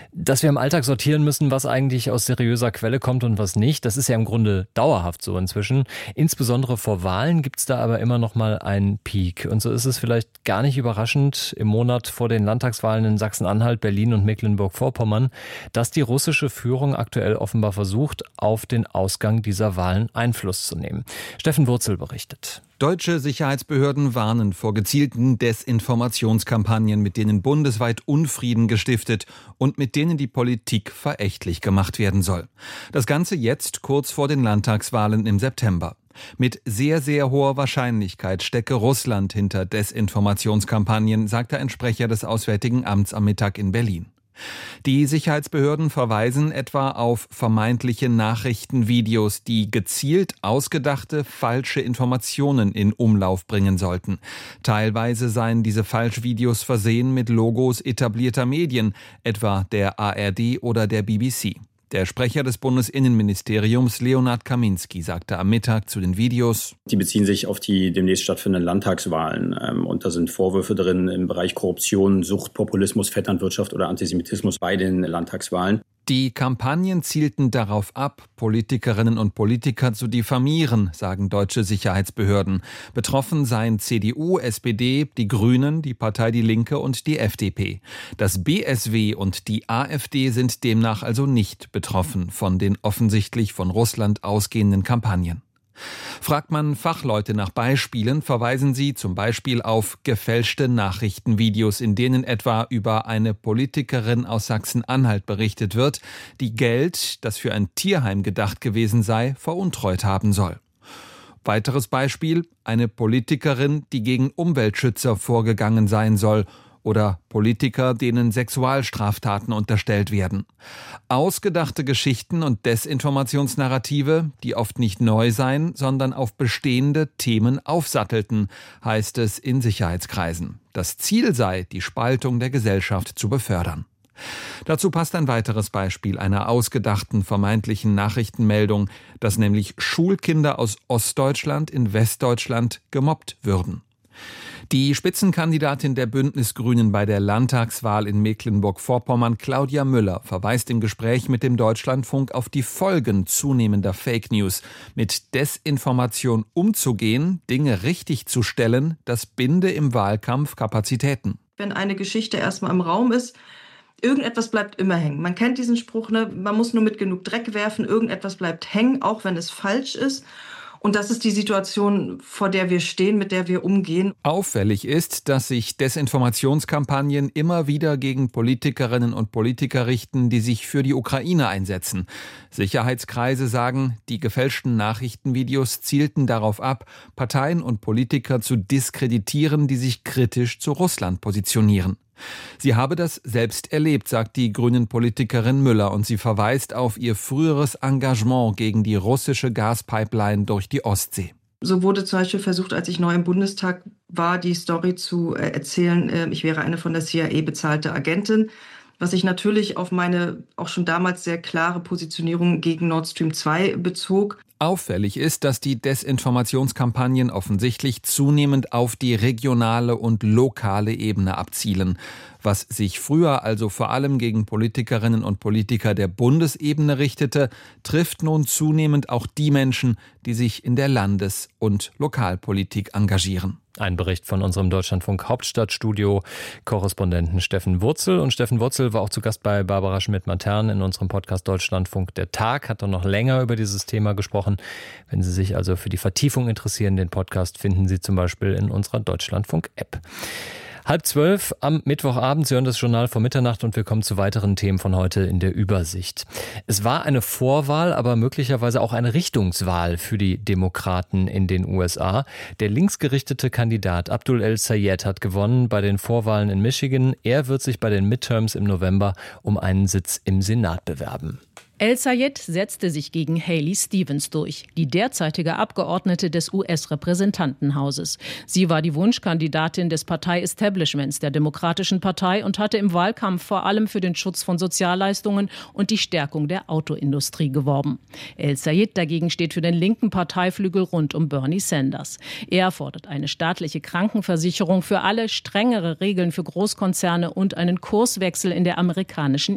Dass wir im Alltag sortieren müssen, was eigentlich aus seriöser Quelle kommt und was nicht, das ist ja im Grunde dauerhaft so inzwischen. Insbesondere vor Wahlen gibt es da aber immer noch mal einen Peak. Und so ist es vielleicht gar nicht überraschend im Monat vor den Landtagswahlen in Sachsen-Anhalt, Berlin und Mecklenburg-Vorpommern, dass die russische Führung aktuell offenbar versucht, auf den Ausgang dieser Wahlen Einfluss zu nehmen. Steffen Wurzel berichtet. Deutsche Sicherheitsbehörden warnen vor gezielten Desinformationskampagnen, mit denen bundesweit Unfrieden gestiftet und mit denen die Politik verächtlich gemacht werden soll. Das Ganze jetzt kurz vor den Landtagswahlen im September. Mit sehr, sehr hoher Wahrscheinlichkeit stecke Russland hinter Desinformationskampagnen, sagte ein Sprecher des Auswärtigen Amts am Mittag in Berlin. Die Sicherheitsbehörden verweisen etwa auf vermeintliche Nachrichtenvideos, die gezielt ausgedachte falsche Informationen in Umlauf bringen sollten. Teilweise seien diese Falschvideos versehen mit Logos etablierter Medien, etwa der ARD oder der BBC. Der Sprecher des Bundesinnenministeriums, Leonhard Kaminski, sagte am Mittag zu den Videos: Die beziehen sich auf die demnächst stattfindenden Landtagswahlen. Und da sind Vorwürfe drin im Bereich Korruption, Sucht, Populismus, Vetternwirtschaft oder Antisemitismus bei den Landtagswahlen. Die Kampagnen zielten darauf ab, Politikerinnen und Politiker zu diffamieren, sagen deutsche Sicherheitsbehörden. Betroffen seien CDU, SPD, die Grünen, die Partei Die Linke und die FDP. Das BSW und die AfD sind demnach also nicht betroffen von den offensichtlich von Russland ausgehenden Kampagnen. Fragt man Fachleute nach Beispielen, verweisen sie zum Beispiel auf gefälschte Nachrichtenvideos, in denen etwa über eine Politikerin aus Sachsen-Anhalt berichtet wird, die Geld, das für ein Tierheim gedacht gewesen sei, veruntreut haben soll. Weiteres Beispiel: eine Politikerin, die gegen Umweltschützer vorgegangen sein soll, oder Politiker, denen Sexualstraftaten unterstellt werden. Ausgedachte Geschichten und Desinformationsnarrative, die oft nicht neu seien, sondern auf bestehende Themen aufsattelten, heißt es in Sicherheitskreisen. Das Ziel sei, die Spaltung der Gesellschaft zu befördern. Dazu passt ein weiteres Beispiel einer ausgedachten vermeintlichen Nachrichtenmeldung, dass nämlich Schulkinder aus Ostdeutschland in Westdeutschland gemobbt würden. Die Spitzenkandidatin der Bündnisgrünen bei der Landtagswahl in Mecklenburg-Vorpommern, Claudia Müller, verweist im Gespräch mit dem Deutschlandfunk auf die Folgen zunehmender Fake News. Mit Desinformation umzugehen, Dinge richtig zu stellen, das binde im Wahlkampf Kapazitäten. Wenn eine Geschichte erstmal im Raum ist, irgendetwas bleibt immer hängen. Man kennt diesen Spruch, ne? Man muss nur mit genug Dreck werfen, irgendetwas bleibt hängen, auch wenn es falsch ist. Und das ist die Situation, vor der wir stehen, mit der wir umgehen. Auffällig ist, dass sich Desinformationskampagnen immer wieder gegen Politikerinnen und Politiker richten, die sich für die Ukraine einsetzen. Sicherheitskreise sagen, die gefälschten Nachrichtenvideos zielten darauf ab, Parteien und Politiker zu diskreditieren, die sich kritisch zu Russland positionieren. Sie habe das selbst erlebt, sagt die Grünen-Politikerin Müller, und sie verweist auf ihr früheres Engagement gegen die russische Gaspipeline durch die Ostsee. So wurde zum Beispiel versucht, als ich neu im Bundestag war, die Story zu erzählen, ich wäre eine von der CIA bezahlte Agentin, was sich natürlich auf meine auch schon damals sehr klare Positionierung gegen Nord Stream 2 bezog. Auffällig ist, dass die Desinformationskampagnen offensichtlich zunehmend auf die regionale und lokale Ebene abzielen. Was sich früher also vor allem gegen Politikerinnen und Politiker der Bundesebene richtete, trifft nun zunehmend auch die Menschen, die sich in der Landes- und Lokalpolitik engagieren. Ein Bericht von unserem Deutschlandfunk Hauptstadtstudio Korrespondenten Steffen Wurzel. Und Steffen Wurzel war auch zu Gast bei Barbara Schmidt-Matern in unserem Podcast Deutschlandfunk Der Tag, hat dann noch länger über dieses Thema gesprochen. Wenn Sie sich also für die Vertiefung interessieren, den Podcast finden Sie zum Beispiel in unserer Deutschlandfunk-App. 11:30 am Mittwochabend. Sie hören das Journal vor Mitternacht und wir kommen zu weiteren Themen von heute in der Übersicht. Es war eine Vorwahl, aber möglicherweise auch eine Richtungswahl für die Demokraten in den USA. Der linksgerichtete Kandidat Abdul El-Sayed hat gewonnen bei den Vorwahlen in Michigan. Er wird sich bei den Midterms im November um einen Sitz im Senat bewerben. El-Sayed setzte sich gegen Haley Stevens durch, die derzeitige Abgeordnete des US-Repräsentantenhauses. Sie war die Wunschkandidatin des Partei-Establishments der Demokratischen Partei und hatte im Wahlkampf vor allem für den Schutz von Sozialleistungen und die Stärkung der Autoindustrie geworben. El-Sayed dagegen steht für den linken Parteiflügel rund um Bernie Sanders. Er fordert eine staatliche Krankenversicherung für alle, strengere Regeln für Großkonzerne und einen Kurswechsel in der amerikanischen